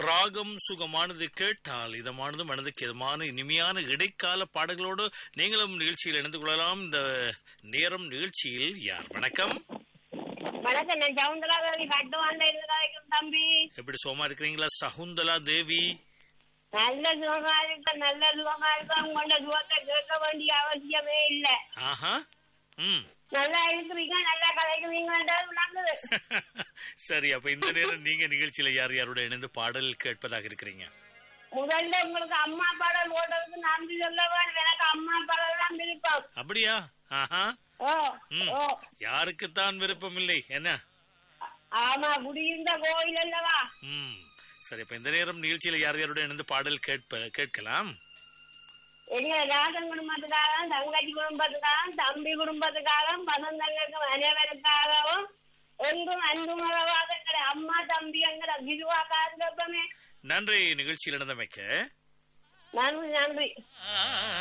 ராகம் சுகமானது கேட்டால் இதமானது மனதுக்கு இதமான இனிமையான இடைக்கால பாடல்களோடு நீங்களும் நிகழ்ச்சியில் இணைந்து கொள்ளலாம். இந்த நேரம் நிகழ்ச்சியில் யார்? வணக்கம். வணக்கம், நான் சகுந்தலா தேவி கட்டுவாண்ட தம்பி. எப்படி சுகமா இருக்கிறீங்களா சகுந்தலா தேவி? நல்ல சுகமா இருக்க, நல்ல சுகமா இருக்க. உங்களோட சுகத்தை கேட்க வேண்டிய அவசியமே இல்ல. ஆஹா. நல்லா இருக்கிறீங்க, நல்லா கலைக்கிறீங்கன்றது விளங்குது. சரி, அப்ப இந்த நேரம் நீங்க நிகழ்ச்சியில யார் யாரோட இணைந்து பாடல் கேட்பதாக இருக்கிறீங்க? முதல்ல உங்களுக்கு அம்மா பாடல் ஓடுறதுக்கு நன்றி சொல்லவா. எனக்கு அம்மா பாடல் தான் விருப்பம். அப்படியா? ஆஹா. ஓ ஓ, யாருக்குத்தான் விருப்பம் இல்லை என்ன? ஆமா, குடியிருந்த கோயில் அல்லவா. சரி, இப்ப இந்த நேரம் நிகழ்ச்சியில யார் யாரோட இணைந்து பாடல் கேட்கலாம்? எங்க ராசன் குடும்பத்துக்காக, தங்கச்சி குடும்பத்துக்காக, தம்பி குடும்பத்துக்காக, பதந்தங்களுக்கு அனைவருக்காகவும் எங்கும் அன்புமரவாக எங்களை அம்மா தம்பி எங்களை விரிவாக்காக. நன்றி நிகழ்ச்சியில் நடந்தமைக்க. நன்றி நன்றி.